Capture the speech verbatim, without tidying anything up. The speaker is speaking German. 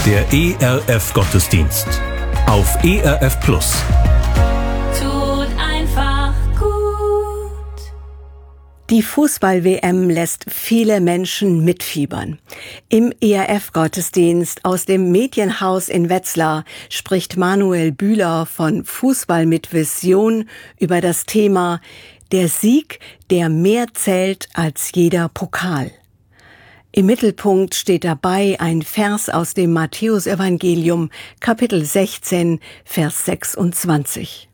Der E R F-Gottesdienst auf E R F Plus. Tut einfach gut. Die Fußball-W M lässt viele Menschen mitfiebern. Im E R F-Gottesdienst aus dem Medienhaus in Wetzlar spricht Manuel Bühler von Fußball mit Vision über das Thema Der Sieg, der mehr zählt als jeder Pokal. Im Mittelpunkt steht dabei ein Vers aus dem Matthäusevangelium, Kapitel sechzehn, Vers sechsundzwanzig.